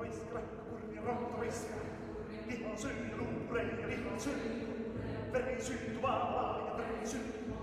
raiska, kurja rautta raiska. Lihan syy ja luupurei ja lihan syy. Veri syy, tuvaa ja veri syy.